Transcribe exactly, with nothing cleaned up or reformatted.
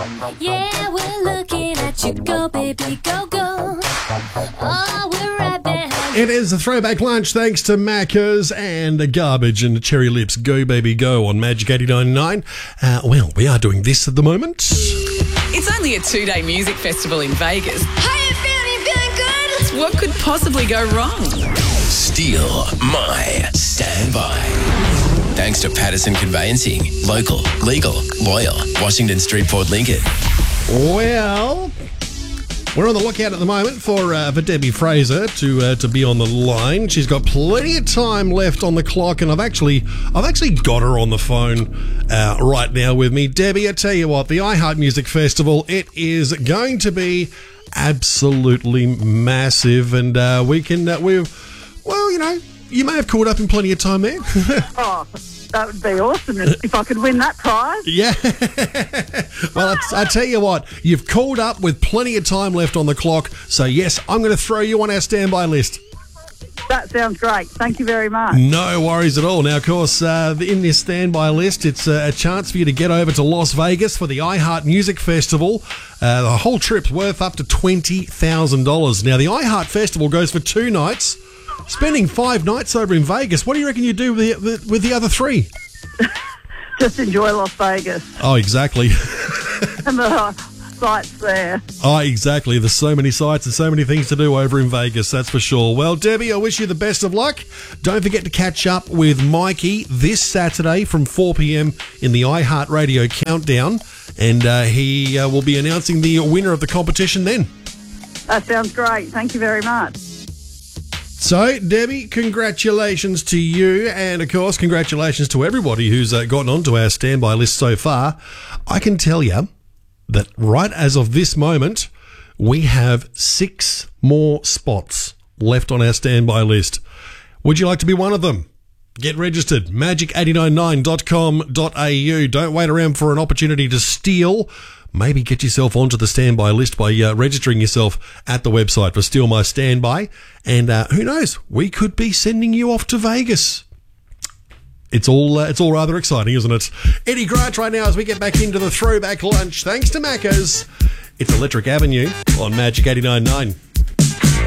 Yeah, we're looking at you. Go, baby, go, go. Oh, we're right behind you. It is a throwback lunch thanks to Macca's and the Garbage and the Cherry Lips. Go, baby, go on Magic eighty-nine point nine. Uh, well, we are doing this at the moment. It's only a two-day music festival in Vegas. Hiya, fam, you feeling good? What could possibly go wrong? Steal my standby. Thanks to Patterson Conveyancing. Local, legal, loyal. Washington Street, Port Lincoln. Well, we're on the lookout at the moment for uh, for Debbie Fraser to uh, to be on the line. She's got plenty of time left on the clock, and I've actually I've actually got her on the phone uh, right now with me. Debbie, I tell you what, the iHeart Music Festival, it is going to be absolutely massive, and uh, we can uh, we well, you know, you may have caught up in plenty of time there. Oh, that would be awesome if, if I could win that prize. Yeah. Well, I, I tell you what, you've called up with plenty of time left on the clock. So, yes, I'm going to throw you on our standby list. That sounds great. Thank you very much. No worries at all. Now, of course, uh, in this standby list, it's uh, a chance for you to get over to Las Vegas for the iHeart Music Festival. Uh, the whole trip's worth up to twenty thousand dollars. Now, the iHeart Festival goes for two nights. Spending five nights over in Vegas, what do you reckon you do with the, with the other three? Just enjoy Las Vegas Oh, exactly. and the sights there. Oh, exactly. There's so many sights and so many things to do over in Vegas, that's for sure. Well, Debbie, I wish you the best of luck. Don't forget to catch up with Mikey this Saturday from four p.m. in the iHeart Radio Countdown, and uh, he uh, will be announcing the winner of the competition then. That sounds great. Thank you very much. So, Debbie, congratulations to you, and of course, congratulations to everybody who's uh, gotten onto our standby list so far. I can tell you that right as of this moment, we have six more spots left on our standby list. Would you like to be one of them? Get registered, magic eight nine nine dot com dot a u. Don't wait around for an opportunity to steal. Maybe get yourself onto the standby list by uh, registering yourself at the website for Steal My Standby. And uh, who knows, we could be sending you off to Vegas. It's all uh, it's all rather exciting, isn't it? Eddie Grant right now as we get back into the throwback lunch. Thanks to Macca's. It's Electric Avenue on Magic eighty-nine point nine.